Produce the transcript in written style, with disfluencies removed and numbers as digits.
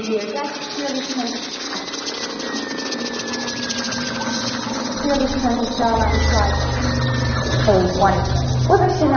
years. That's nearly 20 starlight flights. Oh, wonderful. Wasn't she